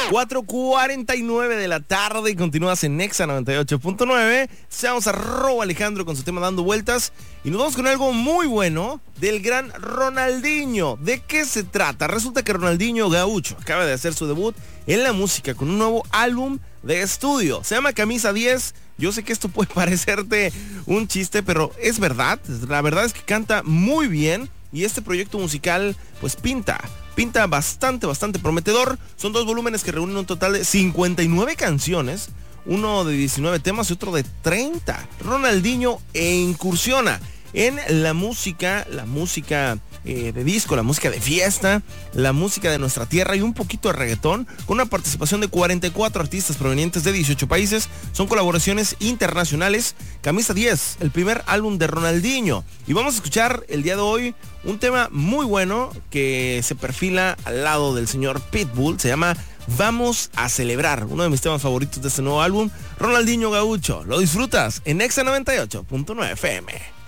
4:49 de la tarde y continúas en Nexa 98.9. Seamos a Alejandro con su tema Dando Vueltas. Y nos vamos con algo muy bueno del gran Ronaldinho. ¿De qué se trata? Resulta que Ronaldinho Gaúcho acaba de hacer su debut en la música con un nuevo álbum de estudio. Se llama Camisa 10. Yo sé que esto puede parecerte un chiste, pero es verdad. La verdad es que canta muy bien y este proyecto musical pues pinta bastante prometedor. Son 2 volúmenes que reúnen un total de 59 canciones, uno de 19 temas y otro de 30. Ronaldinho incursiona en la música de disco, la música de fiesta, la música de nuestra tierra y un poquito de reggaetón, con una participación de 44 artistas provenientes de 18 países. Son colaboraciones internacionales. Camisa 10, el primer álbum de Ronaldinho. Y vamos a escuchar el día de hoy un tema muy bueno que se perfila al lado del señor Pitbull. Se llama Vamos a Celebrar, uno de mis temas favoritos de este nuevo álbum, Ronaldinho Gaúcho. Lo disfrutas en Nexa 98.9 FM.